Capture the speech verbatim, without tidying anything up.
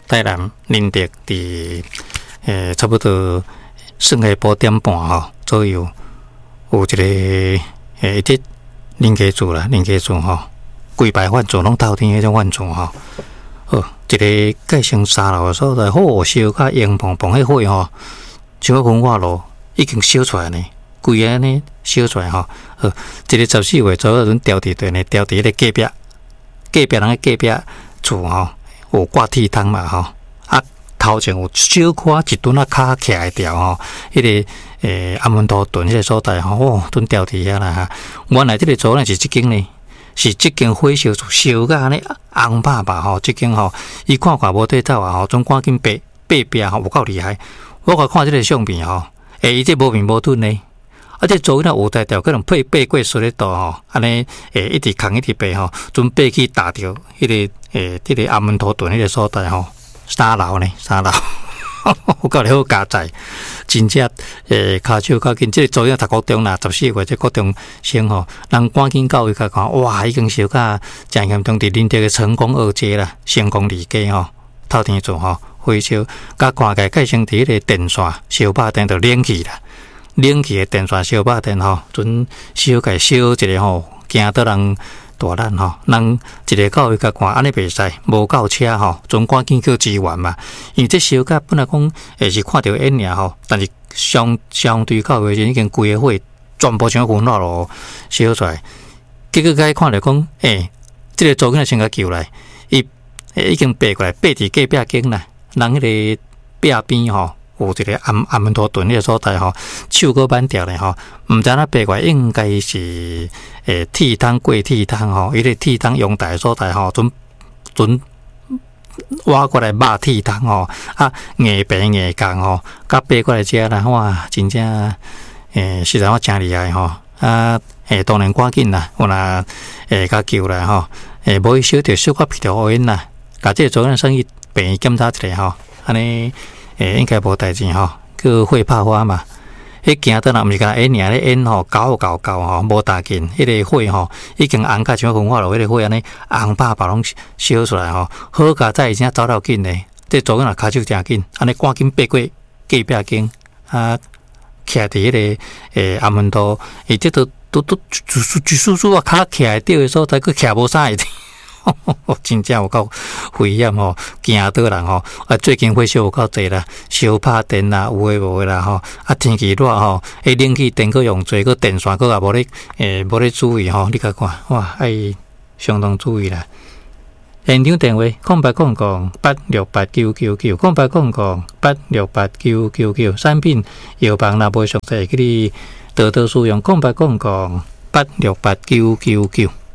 台南林德伫诶差不多算下晡点半吼左右，有一个诶即林家厝啦，林家厝吼，规排饭座拢透天迄种饭座吼。哦，一个盖成三楼的所在，好烧甲烟蓬蓬迄火吼，像个焚化炉已经烧出来呢，规个安尼烧出来吼。呃，一个十四月左右，阮调伫对呢，调伫迄个隔壁，隔壁人个隔壁厝吼，有挂铁窗嘛吼，啊头前有小可一吨啊卡起来调吼，迄、那个诶阿门多屯迄个所在吼，哦，屯调伫遐啦哈。原来即个组呢是即间呢。是即间火烧厝烧甲安尼红爸爸吼，即间吼，伊看看无对走啊吼，总赶紧爬爬壁吼，有够厉害。我甲看即个相片吼，诶，伊这无面无盾呢，啊，这做那有代条可能爬爬过水咧度吼，安尼诶一直扛一直爬吼，准爬去打着迄、那个诶，即、那个阿门头屯迄个所在吼，三楼呢，三楼。有够好加载，真正诶，骹手较紧。即、这个昨日读高中啦，十四月即高中生吼，人赶紧到伊甲看，哇，已经烧甲真严重。伫林德嘅成功二街啦，成功二街吼，透天厝吼，火烧，甲看起改成伫迄个电线烧把电就冷气啦，冷气嘅电线烧把电吼，准烧甲烧一个吼，惊到人。大难吼，人一个到伊甲看，安尼袂使，无够车吼，总赶紧叫支援嘛。因为这烧甲本来讲也是看到烟尔吼，但是相相对到时已经规个火全部像焚化炉烧出来。结果甲看着讲，诶、欸，这个组囡仔先甲救来，伊已经爬过来，爬伫隔壁间啦，人迄个壁边吼。有一个暗暗门头屯迄个所在吼，手搁挽掉咧吼，毋知影爬过来应该是诶铁窗过铁窗吼，伊个铁窗用台所在吼，准准挖过来抹铁窗吼，啊硬平硬钢吼，甲爬过来遮啦，哇，真正诶实在我真厉害吼，啊诶当然赶紧啦，我若诶甲救来吼，诶无伊烧着小可皮条烟啦，甲即个做阵生意病检查一下吼，安尼。诶，应该无代志吼，叫火拍花嘛。迄行倒若毋是甲烟尔咧烟吼，搞搞搞吼，无大劲。迄、那个火吼，已经红甲像焚化炉，迄、那个火安尼红爸爸拢烧出来吼。好佳在伊先走了紧咧，这做个若骹手诚紧，安尼赶紧爬过隔壁间啊，徛伫迄个诶阿门头，伊这都都都举举举叔叔啊，骹徛在吊的所在，佫徛无啥的。真正有够危险吼，惊到人吼。啊，最近火烧有够济啦，烧拍电啦，有诶无诶啦吼。啊，天气热吼，迄冷气电佫用侪，佫电线佫也无咧诶，无咧注意吼。你甲看，哇，爱相当注意啦。现场电话：空八空空八六八九九九，空八空空八六八九九九。产品药房若无熟悉，去你多多使用。空八空空八六八九九九。